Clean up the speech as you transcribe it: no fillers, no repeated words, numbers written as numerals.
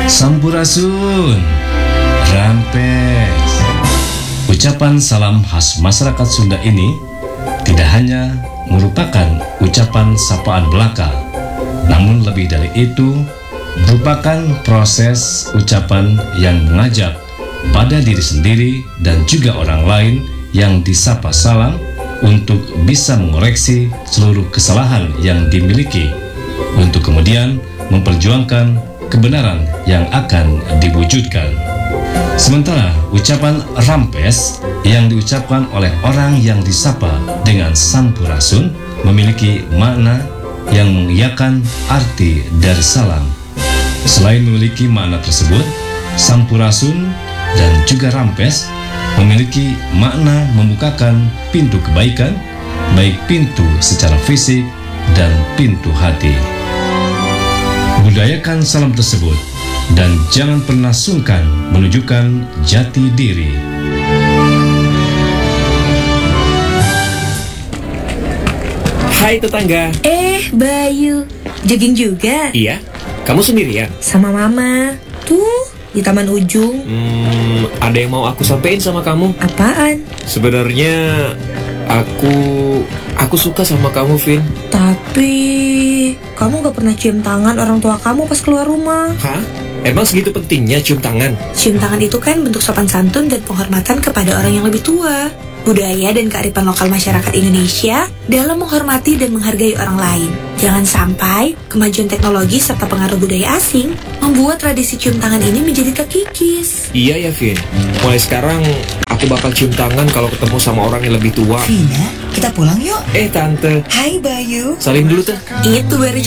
Sampurasun, rampes. Ucapan salam khas masyarakat Sunda ini tidak hanya merupakan ucapan sapaan belaka, namun lebih dari itu merupakan proses ucapan yang mengajak pada diri sendiri dan juga orang lain yang disapa salam untuk bisa mengoreksi seluruh kesalahan yang dimiliki, untuk kemudian memperjuangkan kebenaran yang akan diwujudkan. Sementara ucapan rampes yang diucapkan oleh orang yang disapa dengan sampurasun memiliki makna yang mengiyakan arti dari salam. Selain memiliki makna tersebut, sampurasun dan juga rampes memiliki makna membukakan pintu kebaikan, baik pintu secara fisik dan pintu hati. Budayakan salam tersebut dan jangan pernah sungkan menunjukkan jati diri. Hai tetangga. Bayu, jogging juga? Iya, kamu sendirian? Sama mama. Tuh, di taman ujung. Ada yang mau aku sampein sama kamu. Apaan? Sebenarnya aku suka sama kamu, Vin. Tapi kamu gak pernah cium tangan orang tua kamu pas keluar rumah. Hah? Emang segitu pentingnya cium tangan? Cium tangan itu kan bentuk sopan santun dan penghormatan kepada orang yang lebih tua. Budaya dan kearifan lokal masyarakat Indonesia dalam menghormati dan menghargai orang lain. Jangan sampai kemajuan teknologi serta pengaruh budaya asing membuat tradisi cium tangan ini menjadi terkikis. Iya ya, Vin. Mulai sekarang aku bakal cium tangan kalau ketemu sama orang yang lebih tua. Vina, kita pulang yuk. Tante. Hai Bayu. Salim dulu, Teh. Itu baru